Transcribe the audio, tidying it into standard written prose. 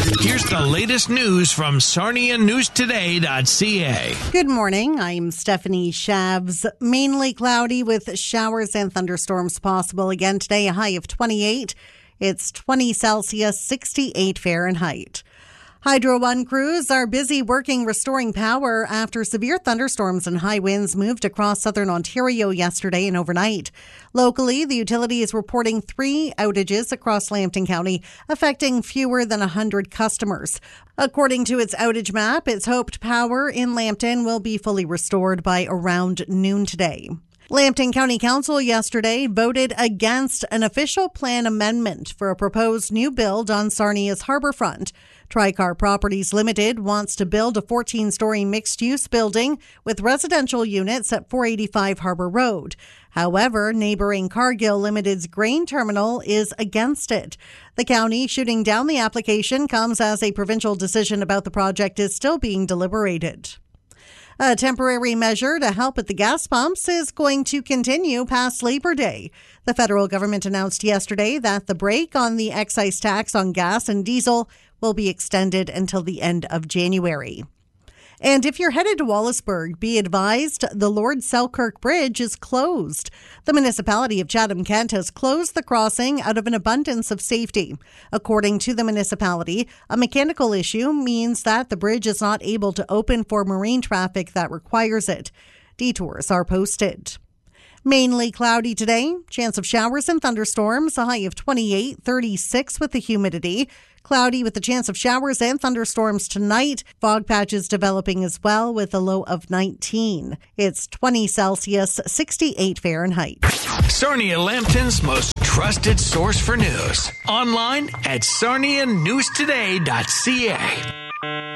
Here's the latest news from SarniaNewsToday.ca. Good morning. I'm Stephanie Shabs. Mainly cloudy with showers and thunderstorms possible again today, a high of 28. It's 20 Celsius, 68 Fahrenheit. Hydro One crews are busy working restoring power after severe thunderstorms and high winds moved across southern Ontario yesterday and overnight. Locally, the utility is reporting 3 outages across Lambton County, affecting fewer than 100 customers. According to its outage map, it's hoped power in Lambton will be fully restored by around noon today. Lambton County Council yesterday voted against an official plan amendment for a proposed new build on Sarnia's harbourfront. Tricar Properties Limited wants to build a 14-story mixed-use building with residential units at 485 Harbour Road. However, neighbouring Cargill Limited's grain terminal is against it. The county shooting down the application comes as a provincial decision about the project is still being deliberated. A temporary measure to help at the gas pumps is going to continue past Labor Day. The federal government announced yesterday that the break on the excise tax on gas and diesel will be extended until the end of January. And if you're headed to Wallaceburg, be advised the Lord Selkirk Bridge is closed. The municipality of Chatham-Kent has closed the crossing out of an abundance of safety. According to the municipality, a mechanical issue means that the bridge is not able to open for marine traffic that requires it. Detours are posted. Mainly cloudy today, chance of showers and thunderstorms, a high of 28, 36 with the humidity. Cloudy with the chance of showers and thunderstorms tonight. Fog patches developing as well with a low of 19. It's 20 Celsius, 68 Fahrenheit. Sarnia Lambton's most trusted source for news. Online at SarniaNewsToday.ca.